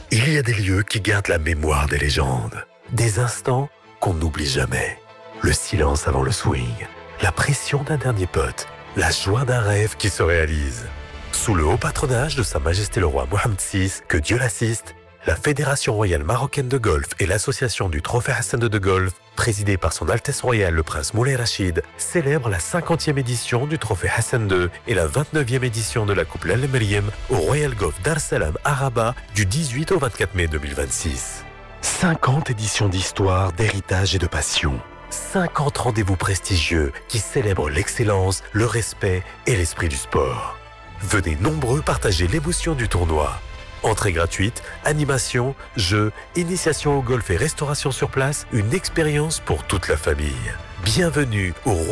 Il y a des lieux qui gardent la mémoire des légendes. Des instants qu'on n'oublie jamais. Le silence avant le swing, la pression d'un dernier putt, la joie d'un rêve qui se réalise. Sous le haut patronage de Sa Majesté le Roi Mohammed VI, que Dieu l'assiste, la Fédération Royale Marocaine de Golf et l'Association du Trophée Hassan II de Golf, présidée par Son Altesse Royale le Prince Moulay Rachid, célèbrent la 50e édition du Trophée Hassan II et la 29e édition de la Coupe Al Meriem au Royal Golf Dar Salam à Rabat du 18 au 24 mai 2026. 50 éditions d'histoire, d'héritage et de passion. 50 rendez-vous prestigieux qui célèbrent l'excellence, le respect et l'esprit du sport. Venez nombreux partager l'émotion du tournoi. Entrée gratuite, animation, jeux, initiation au golf et restauration sur place, une expérience pour toute la famille. Bienvenue au